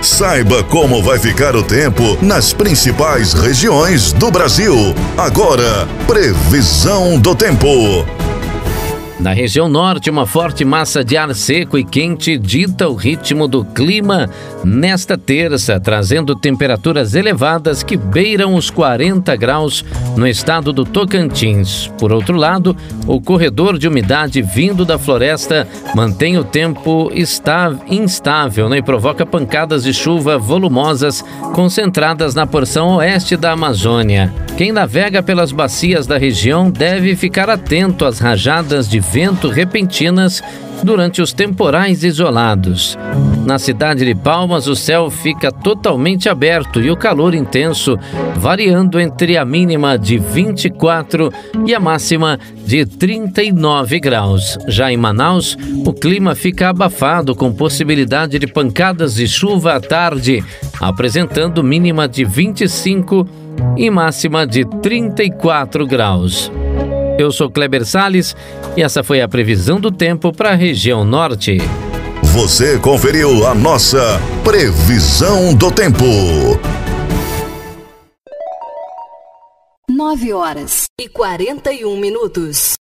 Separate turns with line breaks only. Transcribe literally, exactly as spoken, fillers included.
Saiba como vai ficar o tempo nas principais regiões do Brasil. Agora, previsão do tempo.
Na região norte, uma forte massa de ar seco e quente dita o ritmo do clima nesta terça, trazendo temperaturas elevadas que beiram os quarenta graus no estado do Tocantins. Por outro lado, o corredor de umidade vindo da floresta mantém o tempo instável, né, e provoca pancadas de chuva volumosas concentradas na porção oeste da Amazônia. Quem navega pelas bacias da região deve ficar atento às rajadas de vento repentinas durante os temporais isolados. Na cidade de Palmas, o céu fica totalmente aberto e o calor intenso, variando entre a mínima de vinte e quatro e a máxima de trinta e nove graus. Já em Manaus, o clima fica abafado, com possibilidade de pancadas de chuva à tarde, apresentando mínima de vinte e cinco e máxima de trinta e quatro graus. Eu sou Kleber Salles e essa foi a previsão do tempo para a região norte.
Você conferiu a nossa previsão do tempo.
Nove horas e quarenta e um minutos.